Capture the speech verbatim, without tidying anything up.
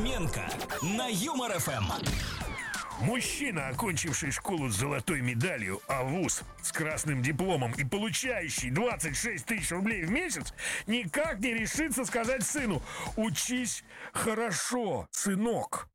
Фоменко на Юмор эф эм. Мужчина, окончивший школу с золотой медалью, а вуз с красным дипломом и получающий двадцать шесть тысяч рублей в месяц, никак не решится сказать сыну: «Учись хорошо, сынок».